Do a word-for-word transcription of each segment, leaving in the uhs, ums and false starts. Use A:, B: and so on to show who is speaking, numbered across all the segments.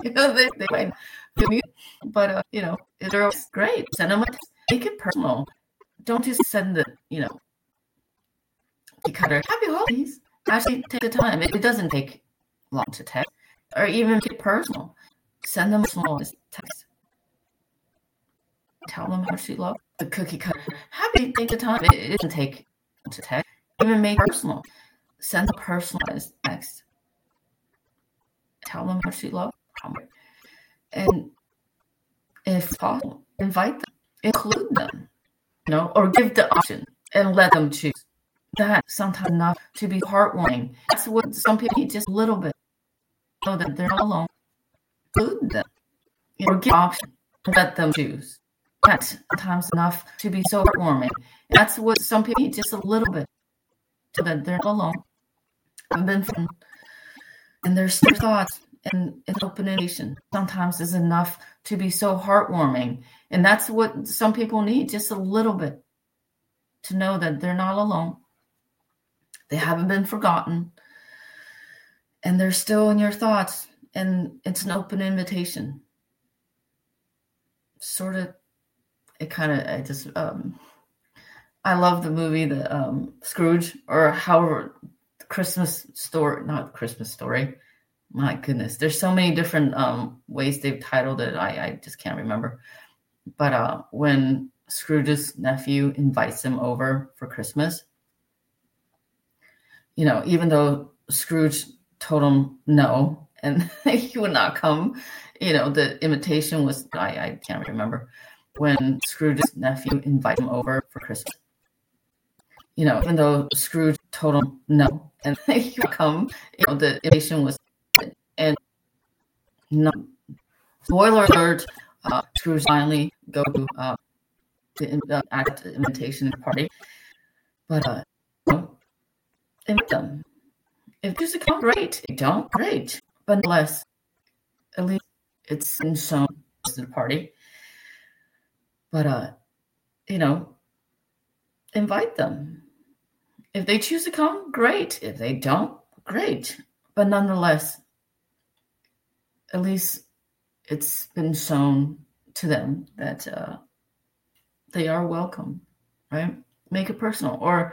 A: you know, they, they might feel me, but, uh, you know, if they're always great, send them a text. Make it personal. Don't just send the, you know, cutter, happy holidays. Actually, take the time. It, it doesn't take long to text or even make it personal. Send them a small text. Tell them how much you love the cookie cutter. Happy, take the time. It, it doesn't take long to text. Even make it personal. Send a personalized text. Tell them how much you love them. And if possible, invite them. Include them. You know, or give the option and let them choose. That's sometimes enough to be heartwarming. That's what some people need, just a little bit. Know that they're not alone. Include them. Or give the option and let them choose. That's sometimes enough to be so heartwarming. That's what some people need, just a little bit. So that they're not alone. And then from, and their thoughts and, and open invitation sometimes is enough to be so heartwarming. And that's what some people need, just a little bit. To know that they're not alone. They haven't been forgotten. And they're still in your thoughts. And it's an open invitation. Sort of, it kind of, I just, um, I love the movie, the um, Scrooge, or however, the Christmas story, not Christmas Story. My goodness, there's so many different um, ways they've titled it. I, I just can't remember. But uh, when Scrooge's nephew invites him over for Christmas, you know, even though Scrooge told him no, and he would not come, you know, the invitation was, I, I can't remember, when Scrooge's nephew invited him over for Christmas. You know, even though Scrooge told him no, and he would come, you know, the invitation was, and no, spoiler alert, uh, Scrooge finally go to uh, the uh, act the invitation party, but uh, you know, invite them. If there's a come, great. If you don't, great. But nonetheless, at least it's been shown to the party. But uh, you know, invite them. If they choose to come, great. If they don't, great. But nonetheless, at least it's been shown to them that uh, they are welcome, right? Make it personal. Or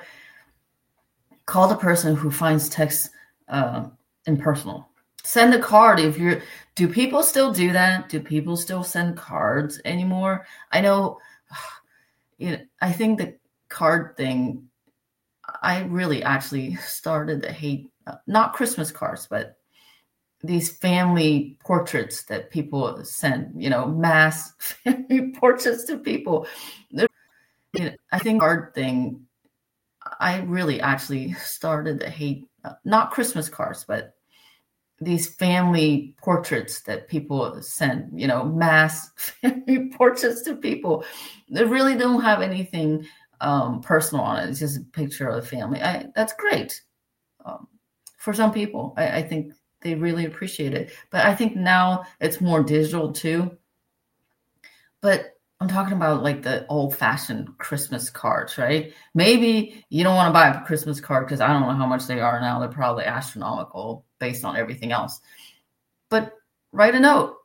A: call the person who finds text uh, impersonal. Send a card. If you're, do people still do that? Do people still send cards anymore? I know, you know, I think the card thing, I really actually started to hate, uh, not Christmas cards, but these family portraits that people send, you know, mass family portraits to people. You know, I think card thing, I really actually started to hate, uh, not Christmas cards, but these family portraits that people send, you know, mass family portraits to people. They really don't have anything um, personal on it. It's just a picture of the family. I, that's great. Um, for some people, I, I think they really appreciate it. But I think now it's more digital too. But I'm talking about like the old-fashioned Christmas cards, right? Maybe you don't want to buy a Christmas card because I don't know how much they are now. They're probably astronomical based on everything else. But write a note.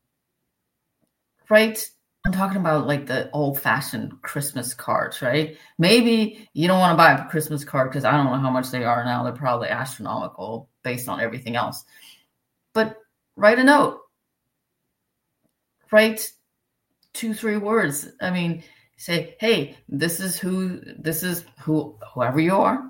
A: Write, I'm talking about like the old-fashioned Christmas cards, right? Maybe you don't want to buy a Christmas card because I don't know how much they are now. They're probably astronomical based on everything else. But write a note. Write two, three words. I mean, say, hey, this is who, this is who, whoever you are.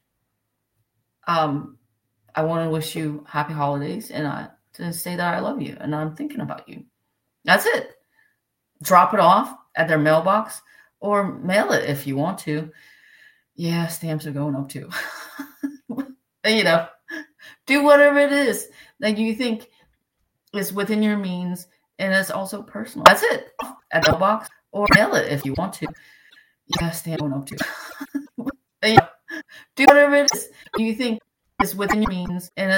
A: Um, I want to wish you happy holidays and I, to say that I love you and I'm thinking about you. That's it. Drop it off at their mailbox or mail it if you want to. Yeah, stamps are going up too. You know, do whatever it is that you think is within your means and it's also personal. That's it. At the mailbox or mail it if you want to. Yeah, stamps are going up too. You know, do whatever it is you think is within your means and